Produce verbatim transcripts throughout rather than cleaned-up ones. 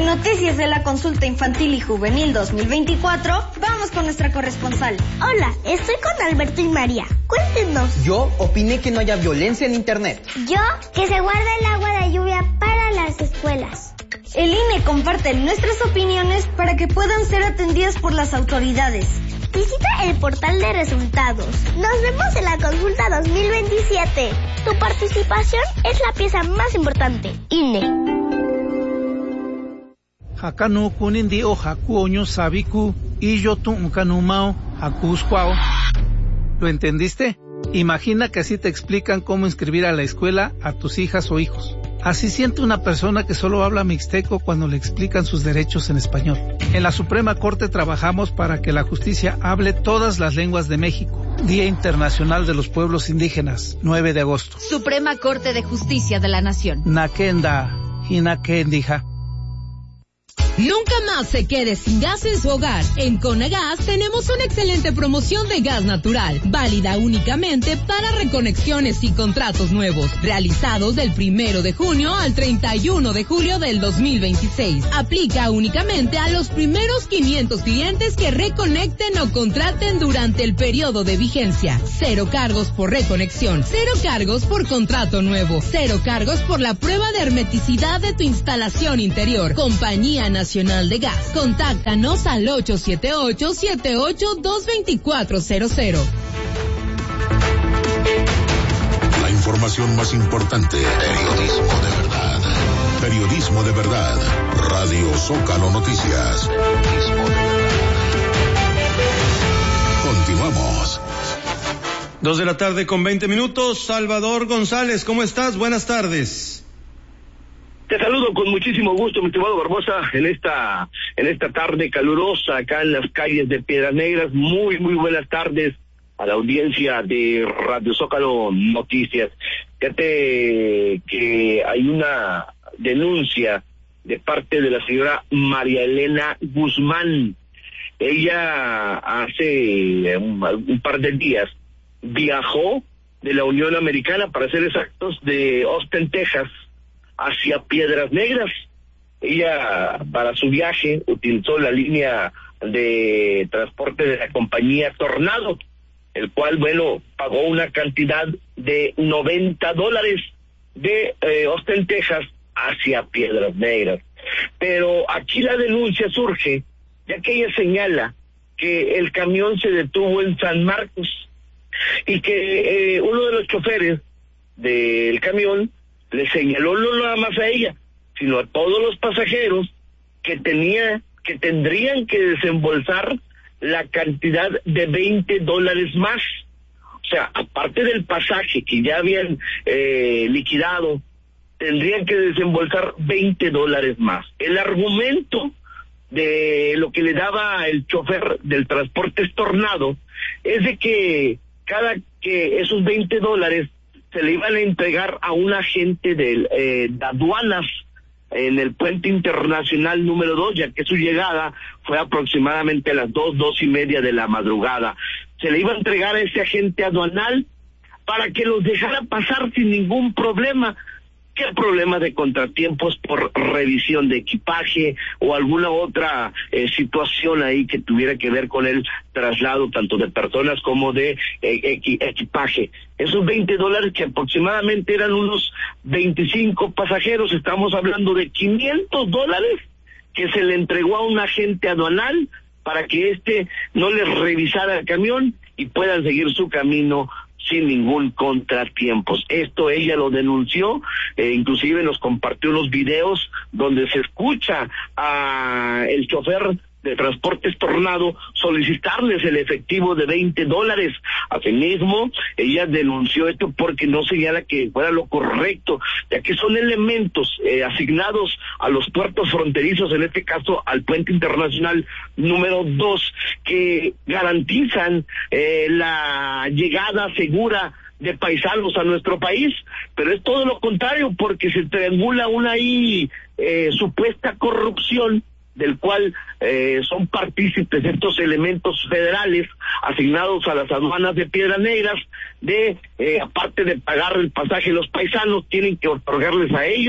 noticias de la consulta infantil y juvenil dos mil veinticuatro, vamos con nuestra corresponsal. Hola, estoy con Alberto y María. Cuéntenos. Yo opiné que no haya violencia en internet. Yo, que se guarda el agua de lluvia para las escuelas. El I N E comparte nuestras opiniones para que puedan ser atendidas por las autoridades. Visita el portal de resultados. Nos vemos en la consulta dos mil veintisiete. Tu participación es la pieza más importante. I N E. Hakanu kunindi o hakuoño sabiku y yo tu unkanumao hakusquao. ¿Lo entendiste? Imagina que así te explican cómo inscribir a la escuela a tus hijas o hijos. Así siente una persona que solo habla mixteco cuando le explican sus derechos en español. En la Suprema Corte trabajamos para que la justicia hable todas las lenguas de México. Día Internacional de los Pueblos Indígenas, nueve de agosto. Suprema Corte de Justicia de la Nación. Nakenda, Hinakendija. Nunca más se quede sin gas en su hogar. En Conagas tenemos una excelente promoción de gas natural, válida únicamente para reconexiones y contratos nuevos, realizados del primero de junio al treinta y uno de julio del dos mil veintiséis. Aplica únicamente a los primeros quinientos clientes que reconecten o contraten durante el periodo de vigencia. Cero cargos por reconexión, cero cargos por contrato nuevo, cero cargos por la prueba de hermeticidad de tu instalación interior. Compañía Nacional de Gas. Contáctanos al ocho siete ocho, siete ocho dos, dos cuatro cero cero. La información más importante. Periodismo de verdad. Periodismo de verdad. Radio Zócalo Noticias. Periodismo de verdad. Continuamos. Dos de la tarde con veinte minutos. Salvador González, ¿cómo estás? Buenas tardes. Te saludo con muchísimo gusto, mi estimado Barbosa, en esta en esta tarde calurosa acá en las calles de Piedras Negras. Muy, muy buenas tardes a la audiencia de Radio Zócalo Noticias. Fíjate que hay una denuncia de parte de la señora María Elena Guzmán. Ella hace un, un par de días viajó de la Unión Americana, para ser exactos, de Austin, Texas, hacia Piedras Negras. Ella, para su viaje, utilizó la línea de transporte de la compañía Tornado, el cual, bueno, pagó una cantidad de noventa dólares de eh, Austin, Texas, hacia Piedras Negras. Pero aquí la denuncia surge, ya que ella señala que el camión se detuvo en San Marcos y que eh, uno de los choferes del camión le señaló no nada más a ella, sino a todos los pasajeros que tenía, que tendrían que desembolsar la cantidad de veinte dólares más. O sea, aparte del pasaje que ya habían eh, liquidado, tendrían que desembolsar veinte dólares más. El argumento de lo que le daba el chofer del transporte Tornado es de que cada que esos veinte dólares se le iban a entregar a un agente de, eh, de aduanas en el puente internacional número dos, ya que su llegada fue aproximadamente a las dos, dos y media de la madrugada. Se le iba a entregar a ese agente aduanal para que los dejara pasar sin ningún problema. ¿Qué problema de contratiempos por revisión de equipaje o alguna otra eh, situación ahí que tuviera que ver con el traslado tanto de personas como de eh, equi- equipaje? Esos veinte dólares, que aproximadamente eran unos veinticinco pasajeros, estamos hablando de quinientos dólares que se le entregó a un agente aduanal para que éste no les revisara el camión y puedan seguir su camino sin ningún contratiempos. Esto ella lo denunció, eh, inclusive nos compartió unos videos donde se escucha a el chofer de Transportes Tornado solicitarles el efectivo de veinte dólares. Asimismo, ella denunció esto porque no señala que fuera lo correcto, ya que son elementos eh, asignados a los puertos fronterizos, en este caso al puente internacional número dos, que garantizan eh, la llegada segura de paisanos a nuestro país, pero es todo lo contrario, porque se triangula una ahí eh, supuesta corrupción, del cual eh, son partícipes estos elementos federales asignados a las aduanas de Piedras Negras, de, eh, aparte de pagar el pasaje los paisanos, tienen que otorgarles a ellos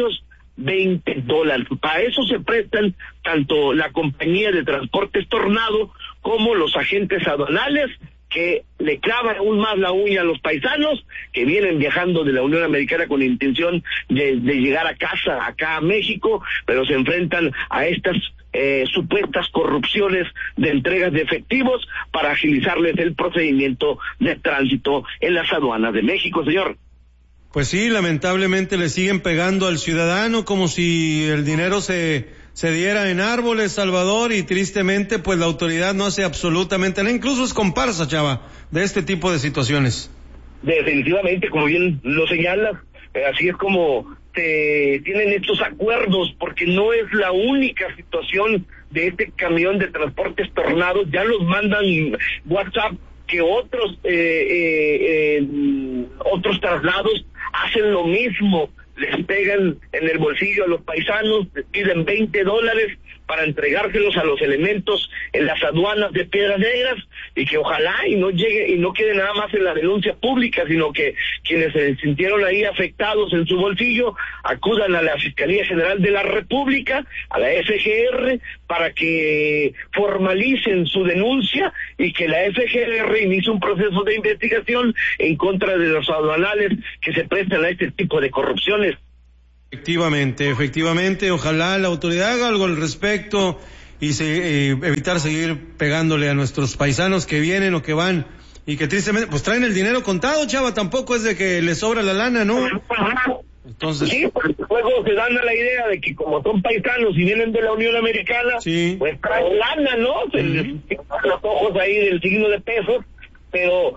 veinte dólares. Para eso se prestan tanto la compañía de transportes Tornado como los agentes aduanales, que le clavan aún más la uña a los paisanos que vienen viajando de la Unión Americana con intención de, de llegar a casa, acá a México, pero se enfrentan a estas eh, supuestas corrupciones de entregas de efectivos para agilizarles el procedimiento de tránsito en las aduanas de México, señor. Pues sí, lamentablemente le siguen pegando al ciudadano como si el dinero se se diera en árboles, Salvador, y tristemente pues la autoridad no hace absolutamente nada, incluso es comparsa, chava, de este tipo de situaciones. Definitivamente, como bien lo señalas, eh, así es como te tienen estos acuerdos, porque no es la única situación de este camión de transportes Tornados, ya los mandan WhatsApp que otros eh, eh, eh, otros traslados hacen lo mismo, les pegan en el bolsillo a los paisanos, les piden veinte dólares para entregárselos a los elementos en las aduanas de Piedras Negras, y que ojalá y no llegue y no quede nada más en la denuncia pública, sino que quienes se sintieron ahí afectados en su bolsillo acudan a la Fiscalía General de la República, a la F G R, para que formalicen su denuncia y que la F G R inicie un proceso de investigación en contra de los aduanales que se prestan a este tipo de corrupciones. Efectivamente, efectivamente, ojalá la autoridad haga algo al respecto y se, eh, evitar seguir pegándole a nuestros paisanos que vienen o que van y que tristemente pues traen el dinero contado, chava, tampoco es de que les sobra la lana, ¿no? Entonces sí, pues luego se dan a la idea de que como son paisanos y vienen de la Unión Americana, sí, pues traen lana, ¿no? Se les quitan los ojos ahí del signo de pesos, pero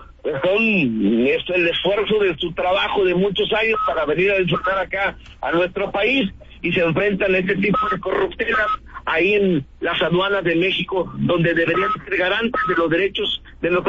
son esto el esfuerzo de su trabajo de muchos años para venir a disfrutar acá a nuestro país, y se enfrentan a este tipo de corruptelas ahí en las aduanas de México, donde deberían ser garantes de los derechos de los